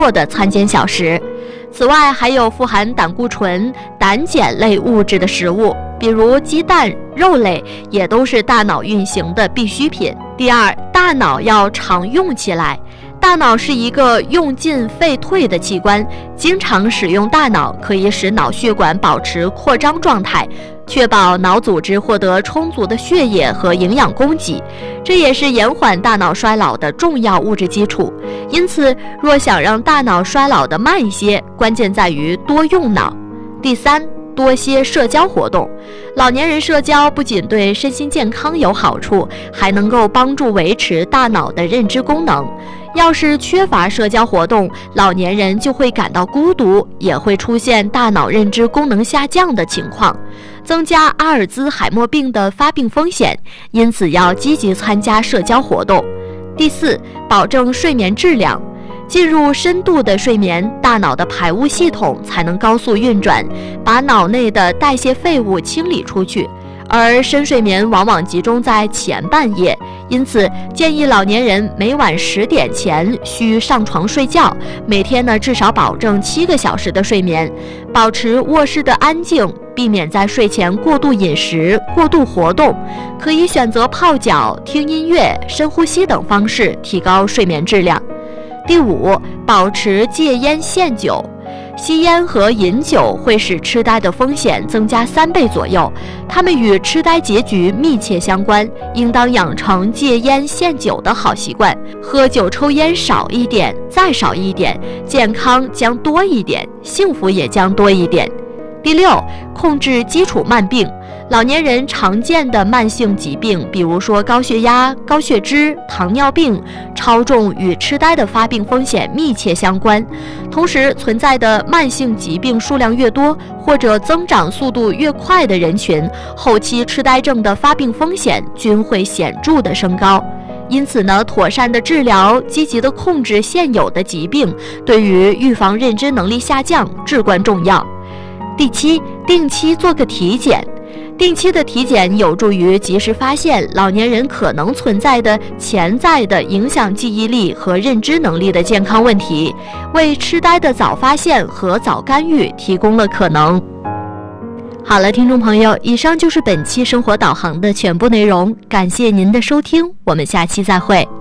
的餐间小食。此外，还有富含胆固醇、胆碱类物质的食物，比如鸡蛋、肉类，也都是大脑运行的必需品。第二，大脑要常用起来。大脑是一个用进废退的器官，经常使用大脑可以使脑血管保持扩张状态，确保脑组织获得充足的血液和营养供给，这也是延缓大脑衰老的重要物质基础。因此，若想让大脑衰老的慢一些，关键在于多用脑。第三，多些社交活动。老年人社交不仅对身心健康有好处，还能够帮助维持大脑的认知功能。要是缺乏社交活动，老年人就会感到孤独，也会出现大脑认知功能下降的情况，增加阿尔兹海默病的发病风险，因此要积极参加社交活动。第四，保证睡眠质量。进入深度的睡眠，大脑的排污系统才能高速运转，把脑内的代谢废物清理出去。而深睡眠往往集中在前半夜，因此建议老年人每晚10点前需上床睡觉，每天至少保证7个小时的睡眠，保持卧室的安静，避免在睡前过度饮食、过度活动，可以选择泡脚、听音乐、深呼吸等方式提高睡眠质量。第五，保持戒烟限酒。吸烟和饮酒会使痴呆的风险增加3倍左右，它们与痴呆结局密切相关，应当养成戒烟限酒的好习惯。喝酒抽烟少一点，再少一点，健康将多一点，幸福也将多一点。第六，控制基础慢病。老年人常见的慢性疾病，比如说高血压、高血脂、糖尿病、超重与痴呆的发病风险密切相关。同时，存在的慢性疾病数量越多，或者增长速度越快的人群，后期痴呆症的发病风险均会显著的升高。因此妥善的治疗、积极的控制现有的疾病，对于预防认知能力下降至关重要。第七，定期做个体检。定期的体检有助于及时发现老年人可能存在的潜在的影响记忆力和认知能力的健康问题，为痴呆的早发现和早干预提供了可能。好了，听众朋友，以上就是本期生活导航的全部内容，感谢您的收听，我们下期再会。